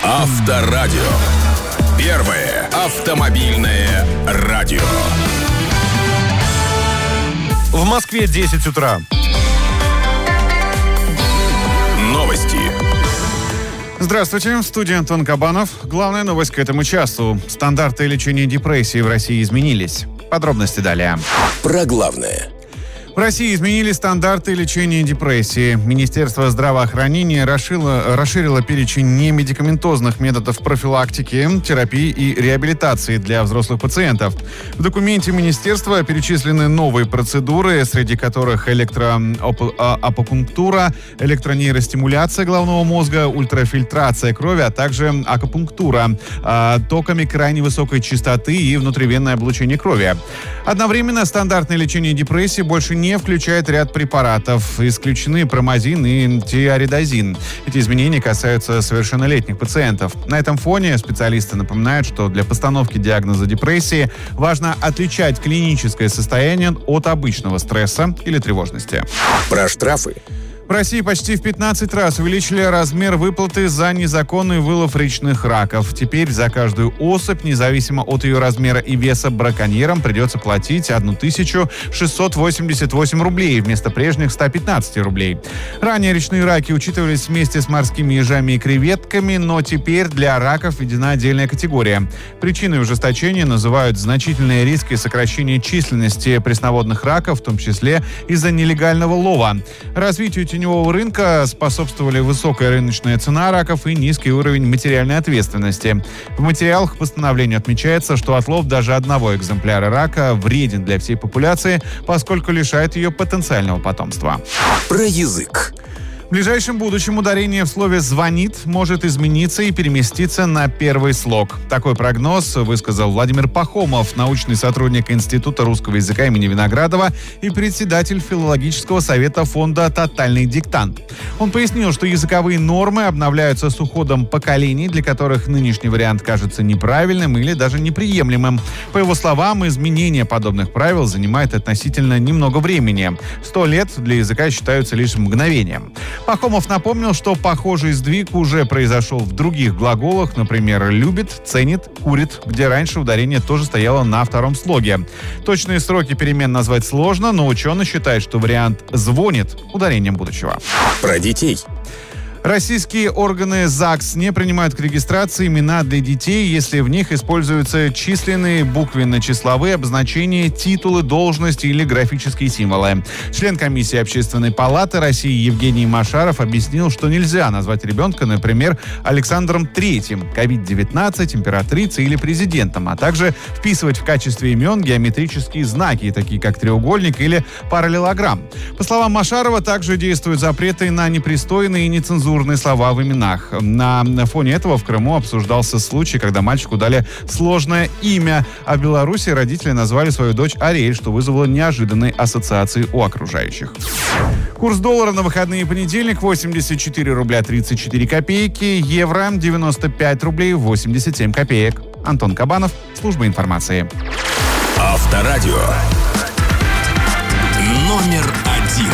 Авторадио. Первое автомобильное радио. В Москве 10 утра. Новости. Здравствуйте, в студии Антон Кабанов. Главная новость к этому часу. Стандарты лечения депрессии в России изменились. Подробности далее. Про главное. В России изменили стандарты лечения депрессии. Министерство здравоохранения расширило перечень немедикаментозных методов профилактики, терапии и реабилитации для взрослых пациентов. В документе министерства перечислены новые процедуры, среди которых электроапокунктура, электронейростимуляция головного мозга, ультрафильтрация крови, а также акупунктура токами крайне высокой частоты и внутривенное облучение крови. Одновременно стандартное лечение депрессии больше не включает ряд препаратов. Исключены промазин и тиаридозин. Эти изменения касаются совершеннолетних пациентов. На этом фоне специалисты напоминают, что для постановки диагноза депрессии важно отличать клиническое состояние от обычного стресса или тревожности. Про штрафы. В России почти в 15 раз увеличили размер выплаты за незаконный вылов речных раков. Теперь за каждую особь, независимо от ее размера и веса, браконьерам придется платить 1688 рублей вместо прежних 115 рублей. Ранее речные раки учитывались вместе с морскими ежами и креветками, но теперь для раков введена отдельная категория. Причиной ужесточения называют значительные риски сокращения численности пресноводных раков, в том числе из-за нелегального лова. Развитию теневого рынка способствовали высокая рыночная цена раков и низкий уровень материальной ответственности. В материалах к постановлению отмечается, что отлов даже одного экземпляра рака вреден для всей популяции, поскольку лишает ее потенциального потомства. Про язык. В ближайшем будущем ударение в слове «звонит» может измениться и переместиться на первый слог. Такой прогноз высказал Владимир Пахомов, научный сотрудник Института русского языка имени Виноградова и председатель филологического совета фонда «Тотальный диктант». Он пояснил, что языковые нормы обновляются с уходом поколений, для которых нынешний вариант кажется неправильным или даже неприемлемым. По его словам, изменение подобных правил занимает относительно немного времени. 100 лет для языка считаются лишь мгновением. Пахомов напомнил, что похожий сдвиг уже произошел в других глаголах, например, «любит», «ценит», «курит», где раньше ударение тоже стояло на втором слоге. Точные сроки перемен назвать сложно, но ученый считает, что вариант «звонит» ударением будущего. Про детей. Российские органы ЗАГС не принимают к регистрации имена для детей, если в них используются численные, буквенно-числовые обозначения, титулы, должности или графические символы. Член комиссии Общественной палаты России Евгений Машаров объяснил, что нельзя назвать ребенка, например, Александром III, COVID-19, императрицей или президентом, а также вписывать в качестве имен геометрические знаки, такие как треугольник или параллелограмм. По словам Машарова, также действуют запреты на непристойные и нецензурные слова в именах. На фоне этого в Крыму обсуждался случай, когда мальчику дали сложное имя, а в Беларуси родители назвали свою дочь Ариэль, что вызвало неожиданные ассоциации у окружающих. Курс доллара на выходные и понедельник 84 рубля 34 копейки, евро 95 рублей 87 копеек. Антон Кабанов, служба информации. Авторадио. Номер 1.